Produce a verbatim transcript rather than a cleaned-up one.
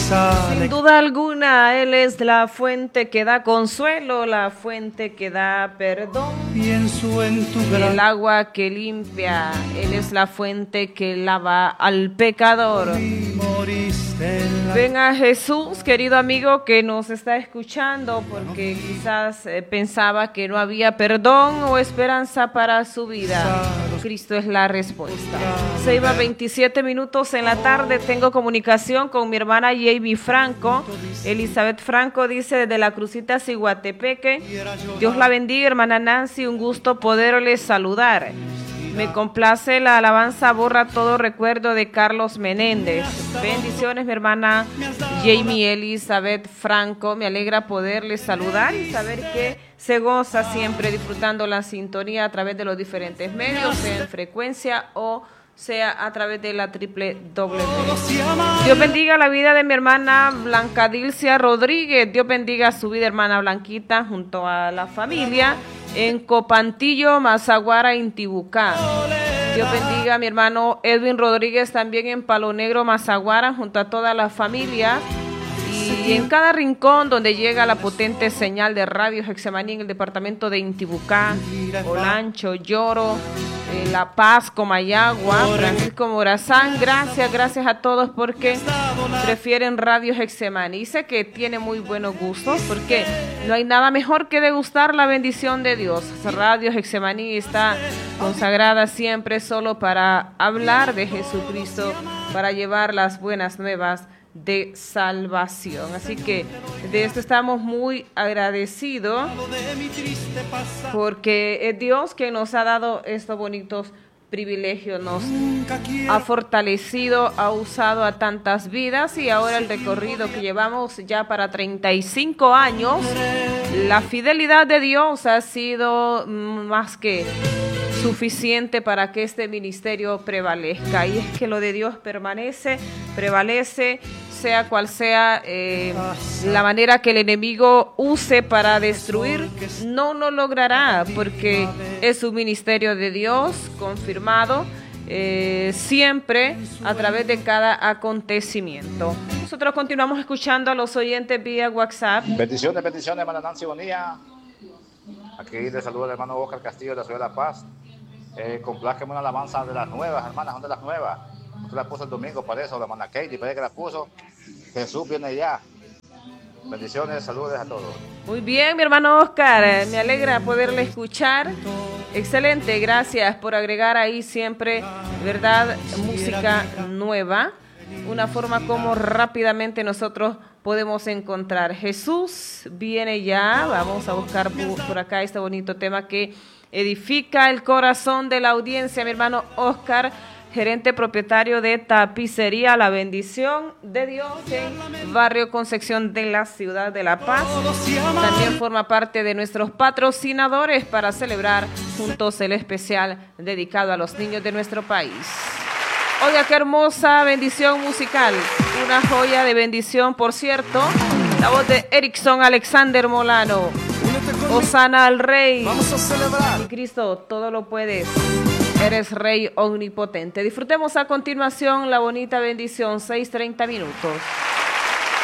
Sin duda alguna, Él es la fuente que da consuelo, la fuente que da perdón. Pienso en tu gran... El agua que limpia, Él es la fuente que lava al pecador. Ven a Jesús, querido amigo que nos está escuchando, porque quizás eh, pensaba que no había perdón o esperanza para su vida. Cristo es la respuesta. Se iba veintisiete minutos en la tarde. Tengo comunicación con mi hermana Jamie Franco. Elizabeth Franco dice desde la Crucita Ciguatepeque. Dios la bendiga, hermana Nancy. Un gusto poderle saludar. Me complace la alabanza Borra todo recuerdo de Carlos Menéndez. Bendiciones, mi hermana Jamie Elizabeth Franco. Me alegra poderle saludar y saber que se goza siempre disfrutando la sintonía a través de los diferentes medios, sea en frecuencia o sea a través de la triple W. Dios bendiga la vida de mi hermana Blanca Dilcia Rodríguez. Dios bendiga su vida, hermana Blanquita, junto a la familia en Copantillo, Mazaguara, Intibucá. Dios bendiga a mi hermano Edwin Rodríguez también en Palo Negro, Mazaguara, junto a toda la familia. Y en cada rincón donde llega la potente señal de Radio Getsemaní en el departamento de Intibucá, Olancho, Lloro, eh, La Paz, Comayagua, Francisco Morazán. Gracias, gracias a todos porque prefieren Radio Getsemaní. Sé que tiene muy buenos gustos porque no hay nada mejor que degustar la bendición de Dios. Radio Getsemaní está consagrada siempre solo para hablar de Jesucristo, para llevar las buenas nuevas de salvación. Así que de esto estamos muy agradecidos porque es Dios que nos ha dado estos bonitos privilegios, nos ha fortalecido, ha usado a tantas vidas y ahora el recorrido que llevamos ya para treinta y cinco años, la fidelidad de Dios ha sido más que suficiente para que este ministerio prevalezca. Y es que lo de Dios permanece, prevalece, sea cual sea eh, la manera que el enemigo use para destruir, no lo logrará, porque es un ministerio de Dios confirmado eh, siempre a través de cada acontecimiento. Nosotros continuamos escuchando a los oyentes vía WhatsApp. Bendiciones, bendiciones, hermana Nancy Bonilla. Aquí le saluda el hermano Oscar Castillo de la ciudad de La Paz. Eh, complázqueme una alabanza de las nuevas, hermanas, son de las nuevas. Usted la puso el domingo, por eso, la hermana Katie, parece que la puso. Jesús viene ya. Bendiciones, saludos a todos. Muy bien, mi hermano Oscar, me alegra poderle escuchar. Excelente, gracias por agregar ahí siempre, ¿verdad? Música nueva. Una forma como rápidamente nosotros podemos encontrar. Jesús viene ya. Vamos a buscar por acá este bonito tema que edifica el corazón de la audiencia. Mi hermano Oscar, gerente propietario de Tapicería La Bendición de Dios en Barrio Concepción de la ciudad de La Paz. También forma parte de nuestros patrocinadores para celebrar juntos el especial dedicado a los niños de nuestro país. Oiga, qué hermosa bendición musical. Una joya de bendición, por cierto. La voz de Erickson Alexander Molano. Hosana al Rey. Vamos a celebrar. Y Cristo, todo lo puedes. Eres Rey omnipotente. Disfrutemos a continuación la bonita bendición, seis treinta minutos.